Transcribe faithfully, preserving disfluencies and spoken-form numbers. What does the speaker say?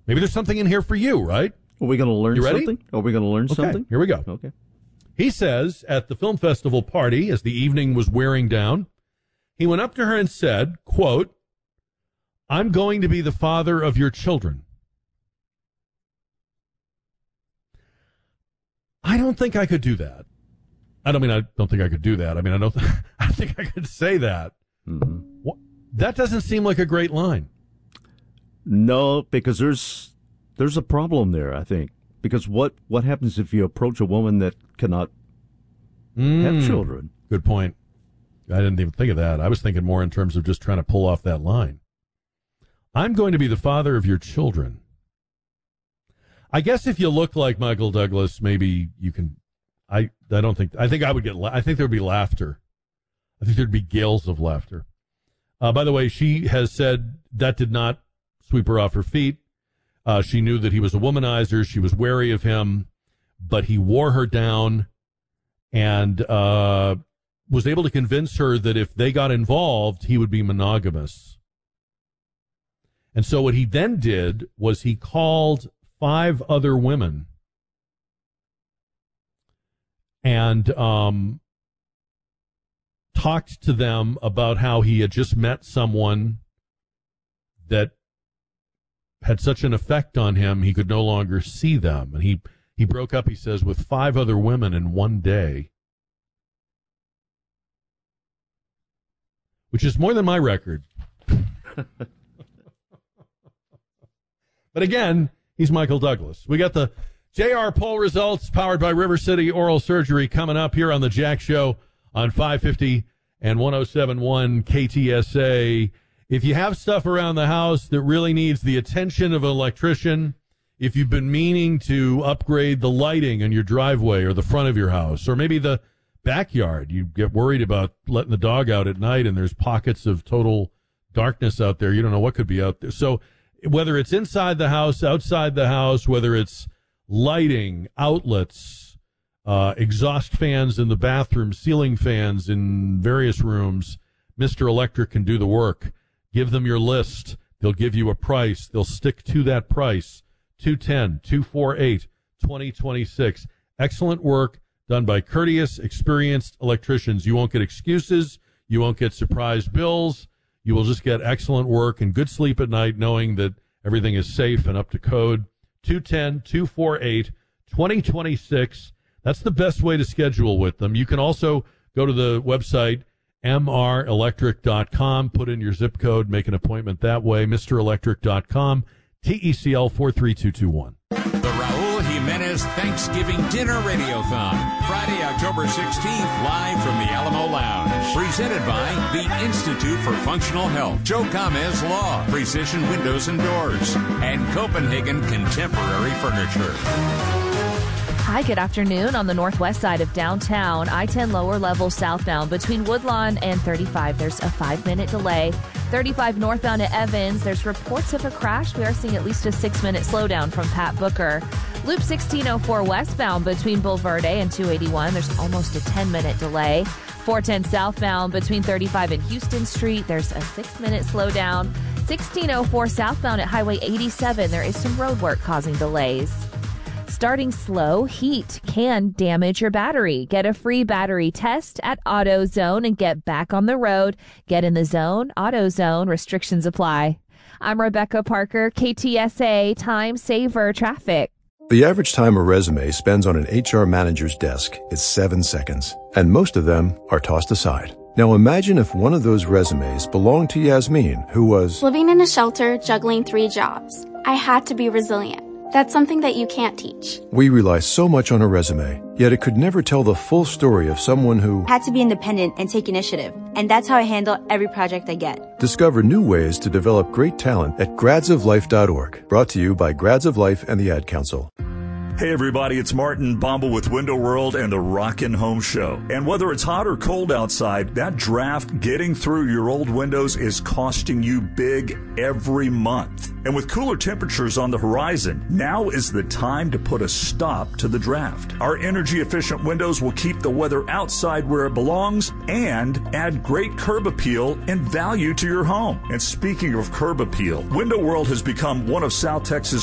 Maybe there's something in here for you, right? Are we going to learn You ready? something? Are we going to learn okay, something? Here we go. Okay. He says at the film festival party, as the evening was wearing down, he went up to her and said, quote, "I'm going to be the father of your children." I don't think I could do that. I don't mean I don't think I could do that. I mean, I don't, I think I could say that. Mm-hmm. What, that doesn't seem like a great line. No, because there's there's a problem there, I think. Because what, what happens if you approach a woman that cannot mm, have children? Good point. I didn't even think of that. I was thinking more in terms of just trying to pull off that line. I'm going to be the father of your children. I guess if you look like Michael Douglas, maybe you can. I I don't think. I think I would get. I think there would be laughter. I think there'd be gales of laughter. Uh, by the way, she has said that did not sweep her off her feet. Uh, she knew that he was a womanizer. She was wary of him, but he wore her down and uh, was able to convince her that if they got involved, he would be monogamous. And so what he then did was he called five other women and um, talked to them about how he had just met someone that had such an effect on him he could no longer see them. And he, he broke up, he says, with five other women in one day, which is more than my record. But again, he's Michael Douglas. We got the J R poll results powered by River City Oral Surgery coming up here on the Jack Show on five fifty and one oh seven point one K T S A. If you have stuff around the house that really needs the attention of an electrician, if you've been meaning to upgrade the lighting in your driveway or the front of your house, or maybe the backyard, you get worried about letting the dog out at night and there's pockets of total darkness out there. You don't know what could be out there. So whether it's inside the house, outside the house, whether it's lighting, outlets, uh, exhaust fans in the bathroom, ceiling fans in various rooms, Mister Electric can do the work. Give them your list. They'll give you a price. They'll stick to that price. two one zero, two four eight, two zero two six. Excellent work done by courteous, experienced electricians. You won't get excuses. You won't get surprise bills. You will just get excellent work and good sleep at night knowing that everything is safe and up to code. two one zero, two four eight, two zero two six. That's the best way to schedule with them. You can also go to the website M R electric dot com, put in your zip code, make an appointment that way, Mister Electric dot com, T E C L four three two two one. The Raul Jimenez Thanksgiving Dinner Radiothon, Friday, October sixteenth, live from the Alamo Lounge. Presented by the Institute for Functional Health, Joe Gomez Law, Precision Windows and Doors, and Copenhagen Contemporary Furniture. Hi, good afternoon. On the northwest side of downtown, I ten lower level southbound between Woodlawn and thirty-five. There's a five-minute delay. thirty-five northbound to Evans, there's reports of a crash. We are seeing at least a six-minute slowdown from Pat Booker. Loop sixteen oh four westbound between Bulverde and two eighty-one. There's almost a ten-minute delay. four ten southbound between thirty-five and Houston Street. There's a six-minute slowdown. sixteen oh four southbound at Highway eighty-seven. There is some road work causing delays. Starting slow, heat can damage your battery. Get a free battery test at AutoZone and get back on the road. Get in the zone. AutoZone. Restrictions apply. I'm Rebecca Parker, K T S A Time Saver Traffic. The average time a resume spends on an H R manager's desk is seven seconds, and most of them are tossed aside. Now imagine if one of those resumes belonged to Yasmin, who was living in a shelter, juggling three jobs. I had to be resilient. That's something that you can't teach. We rely so much on a resume, yet it could never tell the full story of someone who had to be independent and take initiative. And that's how I handle every project I get. Discover new ways to develop great talent at grads of life dot org. Brought to you by Grads of Life and the Ad Council. Hey everybody, it's Martin Bombal with Window World and the Rockin' Home Show. And whether it's hot or cold outside, that draft getting through your old windows is costing you big every month. And with cooler temperatures on the horizon, now is the time to put a stop to the draft. Our energy-efficient windows will keep the weather outside where it belongs and add great curb appeal and value to your home. And speaking of curb appeal, Window World has become one of South Texas'